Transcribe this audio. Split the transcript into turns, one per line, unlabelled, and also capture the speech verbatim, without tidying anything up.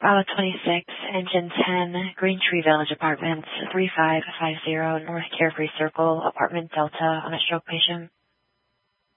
Bravo twenty-six, Engine ten, Green Tree Village Apartments, three five five zero North Carefree Circle, Apartment Delta, on a stroke patient.